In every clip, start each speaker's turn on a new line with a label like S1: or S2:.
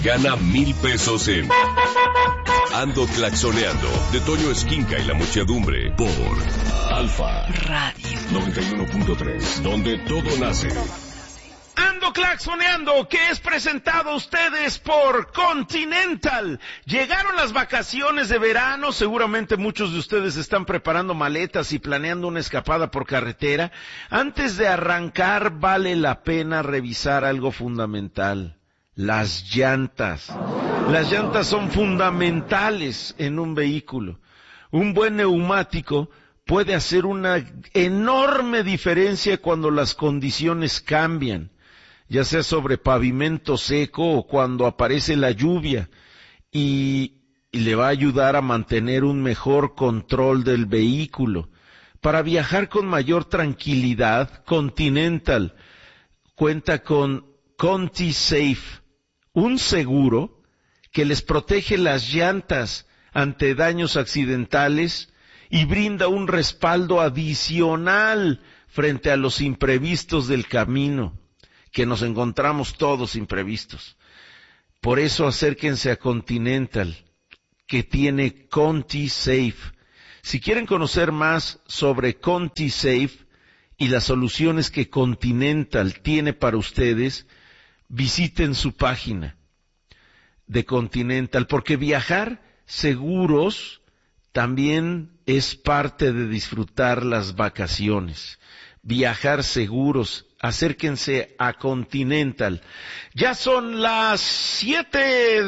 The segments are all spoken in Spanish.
S1: Gana 1,000 pesos en Ando Claxoneando, de Toño Esquinca y la muchedumbre, por Alfa Radio 91.3, donde todo nace.
S2: Ando Claxoneando, que es presentado a ustedes por Continental. Llegaron las vacaciones de verano, seguramente muchos de ustedes están preparando maletas y planeando una escapada por carretera. Antes de arrancar, vale la pena revisar algo fundamental: las llantas. Las llantas son fundamentales en un vehículo. Un buen neumático puede hacer una enorme diferencia cuando las condiciones cambian, ya sea sobre pavimento seco o cuando aparece la lluvia, y le va a ayudar a mantener un mejor control del vehículo. Para viajar con mayor tranquilidad, Continental cuenta con ContiSafe, un seguro que les protege las llantas ante daños accidentales y brinda un respaldo adicional frente a los imprevistos del camino, que nos encontramos todos imprevistos. Por eso acérquense a Continental, que tiene ContiSafe. Si quieren conocer más sobre ContiSafe y las soluciones que Continental tiene para ustedes, visiten su página de Continental, porque viajar seguros también es parte de disfrutar las vacaciones. Viajar seguros. Acérquense a Continental. Ya son las 7.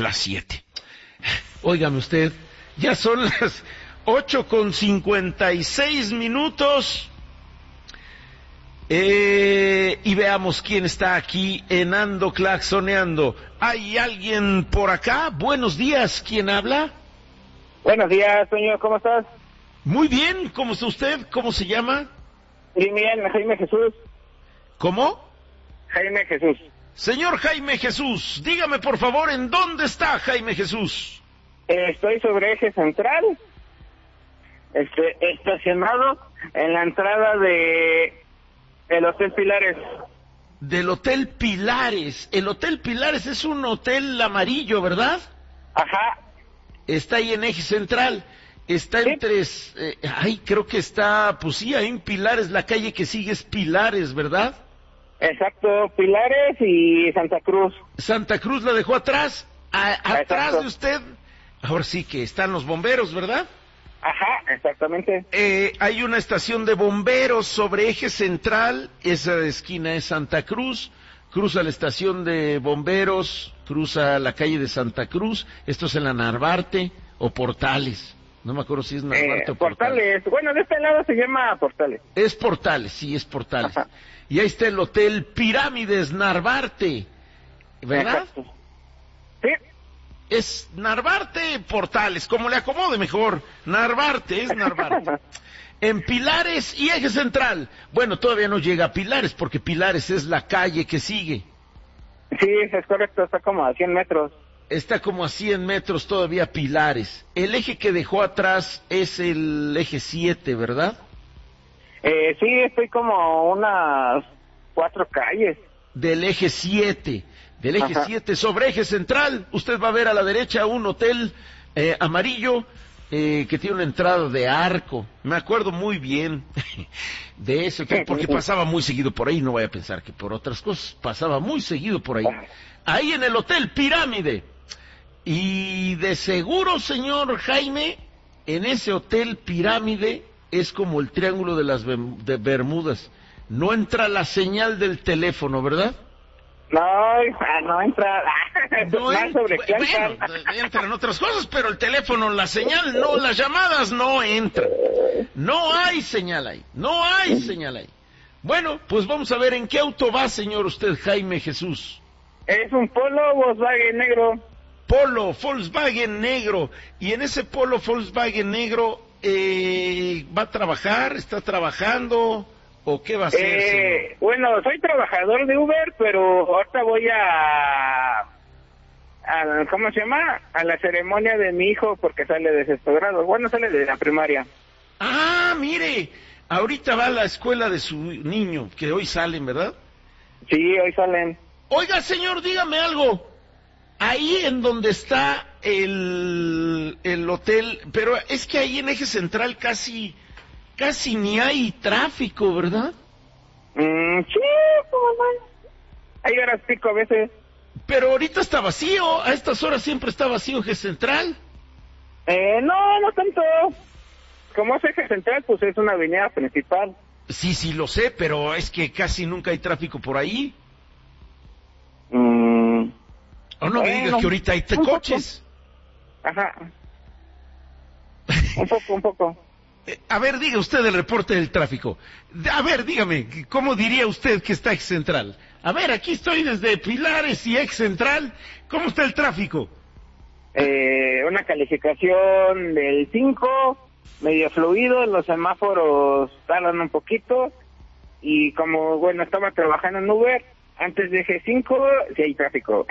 S2: Óigame usted, ya son las 8:56. Y veamos quién está aquí en Ando Claxoneando. ¿Hay alguien por acá? Buenos días, ¿quién habla?
S3: Buenos días, señor, ¿cómo estás?
S2: Muy bien, ¿cómo está usted? ¿Cómo se llama?
S3: Bien, Jaime Jesús.
S2: ¿Cómo?
S3: Jaime Jesús.
S2: Señor Jaime Jesús, dígame por favor, ¿en dónde está Jaime Jesús?
S3: Estoy sobre eje central, estacionado en la entrada de el Hotel Pilares.
S2: Del Hotel Pilares. El Hotel Pilares es un hotel amarillo, ¿verdad?
S3: Ajá.
S2: Está ahí en eje central. Está
S3: ¿Sí?
S2: entre... creo que está... Pues sí, ahí en Pilares, la calle que sigue es Pilares, ¿verdad?
S3: Exacto, Pilares y Santa Cruz.
S2: Santa Cruz la dejó atrás. Atrás
S3: Exacto.
S2: de usted. Ahora sí que están los bomberos, ¿verdad?
S3: Ajá, exactamente.
S2: Hay una estación de bomberos sobre eje central. Esa esquina es Santa Cruz. Cruza la estación de bomberos, cruza la calle de Santa Cruz. Esto es en la Narvarte o Portales. No me acuerdo si es Narvarte o Portales.
S3: Bueno, de este lado se llama Portales.
S2: Es Portales, sí, es Portales.
S3: Ajá.
S2: Y ahí está el Hotel Pirámides Narvarte, ¿verdad?
S3: Exacto. Sí.
S2: Es Narvarte Portales, como le acomode mejor. Narvarte, es Narvarte. En Pilares y eje central. Bueno, todavía no llega a Pilares, porque Pilares es la calle que sigue.
S3: Sí, es correcto, está como a 100 metros.
S2: Está como a 100 metros todavía Pilares. El eje que dejó atrás es el eje 7, ¿verdad?
S3: Sí, estoy como unas 4 calles.
S2: Del eje 7. Del eje
S3: Ajá.
S2: 7 sobre eje central. Usted va a ver a la derecha un hotel amarillo que tiene una entrada de arco. Me acuerdo muy bien de eso, porque pasaba muy seguido por ahí. No vaya a pensar que por otras cosas. Pasaba muy seguido por ahí. Ahí en el Hotel Pirámide. Y de seguro, señor Jaime, en ese Hotel Pirámide es como el Triángulo de las Bermudas. No entra la señal del teléfono, ¿verdad?
S3: No entra.
S2: No
S3: Más sobre qué
S2: bueno, entran otras cosas, pero el teléfono, la señal, no, las llamadas no entran. No hay señal ahí, no hay señal ahí. Bueno, pues vamos a ver en qué auto va, señor, usted, Jaime Jesús.
S3: Es un Polo Volkswagen negro.
S2: Polo Volkswagen negro. Y en ese Polo Volkswagen negro, ¿va a trabajar? ¿Está trabajando? ¿O qué va a hacer, señor?
S3: Bueno, soy trabajador de Uber, pero ahorita voy a ¿cómo se llama? A la ceremonia de mi hijo, porque sale de sexto grado. Bueno, sale de la primaria.
S2: Ah, mire, ahorita va a la escuela de su niño, que hoy salen, ¿verdad?
S3: Sí, hoy salen.
S2: Oiga, señor, dígame algo. ahí en donde está el hotel, pero es que ahí en Eje Central casi ni hay tráfico, ¿verdad?
S3: Sí, como no. Hay horas pico a veces.
S2: Pero ahorita está vacío, a estas horas siempre está vacío Eje Central.
S3: No tanto. Como es Eje Central, pues es una avenida principal.
S2: Sí, lo sé, pero es que casi nunca hay tráfico por ahí. O no me digas que ahorita hay coches.
S3: Ajá. Un poco.
S2: A ver, diga usted el reporte del tráfico. A ver, dígame, ¿cómo diría usted que está Eje Central? A ver, aquí estoy desde Pilares y Eje Central. ¿Cómo está el tráfico?
S3: Una calificación del 5, medio fluido, los semáforos tardan un poquito, y como, bueno, estaba trabajando en Uber, antes de Eje 5, sí hay tráfico.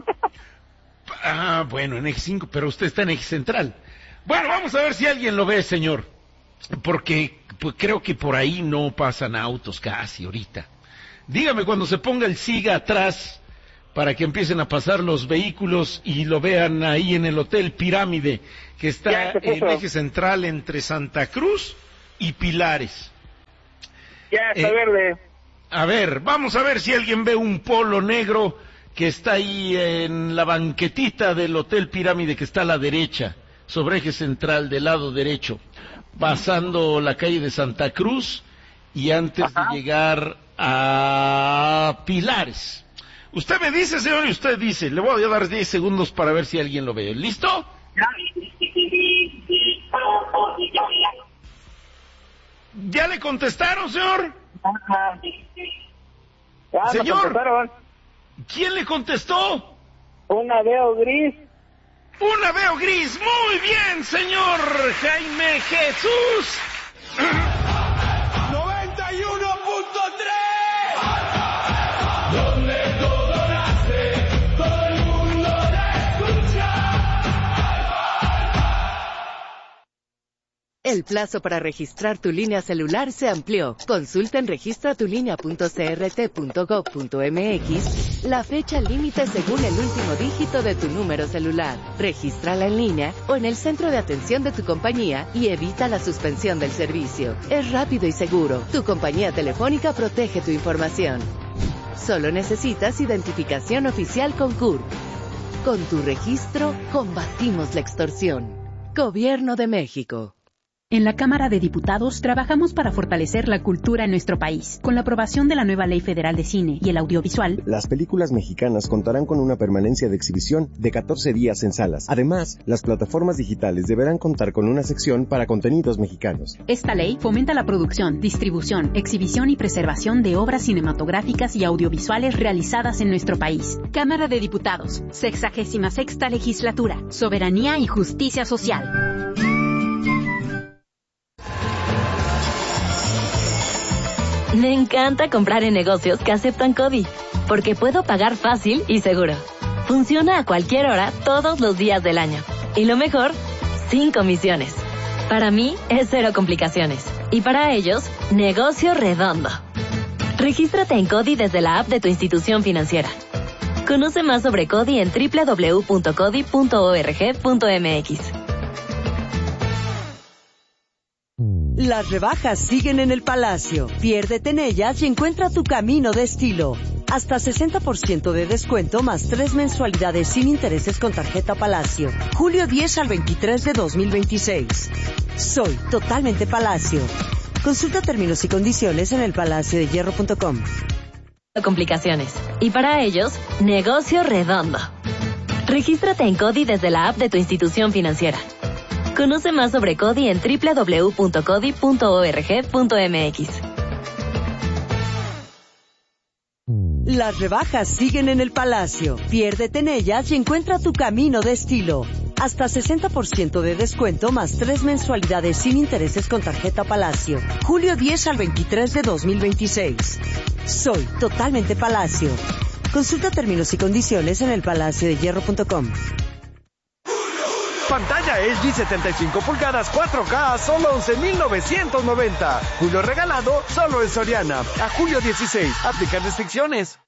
S2: Bueno, en Eje 5, pero usted está en Eje Central. Bueno, vamos a ver si alguien lo ve, señor, porque pues, creo que por ahí no pasan autos casi ahorita. Dígame cuando se ponga el SIGA atrás, para que empiecen a pasar los vehículos y lo vean ahí en el Hotel Pirámide, que está en Eje Central entre Santa Cruz y Pilares.
S3: Ya está verde.
S2: A ver, vamos a ver si alguien ve un Polo negro que está ahí en la banquetita del Hotel Pirámide, que está a la derecha, sobre Eje Central, del lado derecho, pasando la calle de Santa Cruz y antes de llegar a Pilares. Usted me dice, señor, y usted dice. Le voy a dar 10 segundos para ver si alguien lo ve. ¿Listo? ¿Ya le contestaron, señor? Señor, ¿quién le contestó?
S3: Una Veo gris.
S2: Una Veo gris. Muy bien, señor Jaime Jesús.
S4: 91.3.
S5: El plazo para registrar tu línea celular se amplió. Consulta en registratulinea.crt.gov.mx la fecha límite según el último dígito de tu número celular. Regístrala en línea o en el centro de atención de tu compañía y evita la suspensión del servicio. Es rápido y seguro. Tu compañía telefónica protege tu información. Solo necesitas identificación oficial con CURP. Con tu registro, combatimos la extorsión. Gobierno de México.
S6: En la Cámara de Diputados trabajamos para fortalecer la cultura en nuestro país. Con la aprobación de la nueva Ley Federal de Cine y el Audiovisual,
S7: las películas mexicanas contarán con una permanencia de exhibición de 14 días en salas. Además, las plataformas digitales deberán contar con una sección para contenidos mexicanos.
S6: Esta ley fomenta la producción, distribución, exhibición y preservación de obras cinematográficas y audiovisuales realizadas en nuestro país. Cámara de Diputados, 66ª Legislatura, Soberanía y Justicia Social.
S8: Me encanta comprar en negocios que aceptan CODI, porque puedo pagar fácil y seguro. Funciona a cualquier hora, todos los días del año. Y lo mejor, sin comisiones. Para mí, es cero complicaciones. Y para ellos, negocio redondo. Regístrate en CODI desde la app de tu institución financiera. Conoce más sobre CODI en www.codi.org.mx.
S9: Las rebajas siguen en el Palacio. Piérdete en ellas y encuentra tu camino de estilo. Hasta 60% de descuento más 3 mensualidades sin intereses con tarjeta Palacio. Julio 10 al 23 de 2026. Soy totalmente Palacio. Consulta términos y condiciones en elpalaciodehierro.com.
S8: Complicaciones. Y para ellos, negocio redondo. Regístrate en CODI desde la app de tu institución financiera. Conoce más sobre CODI en www.codi.org.mx.
S9: Las rebajas siguen en el Palacio. Piérdete en ellas y encuentra tu camino de estilo. Hasta 60% de descuento más 3 mensualidades sin intereses con tarjeta Palacio. Julio 10 al 23 de 2026. Soy totalmente Palacio. Consulta términos y condiciones en elpalaciodehierro.com.
S10: Pantalla LG 75 pulgadas 4K a solo 11,990. Julio regalado solo en Soriana. A julio 16. Aplican restricciones.